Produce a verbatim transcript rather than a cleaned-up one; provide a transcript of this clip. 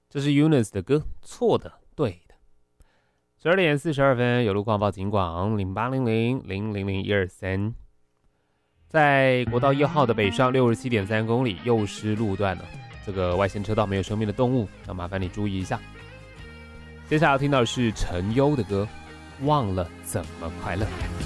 这是 Eunice 的歌，错的，对的。十二点四十二分，有路况报警广零八零零零零零一二三，在国道一号的北上六十七点三公里，右失路段了。这个外线车道没有生命的动物，要麻烦你注意一下。接下来要听到的是陈优的歌，忘了怎么快乐。